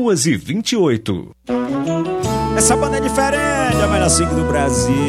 2h28. Essa banda é diferente, a melhor 5 do Brasil.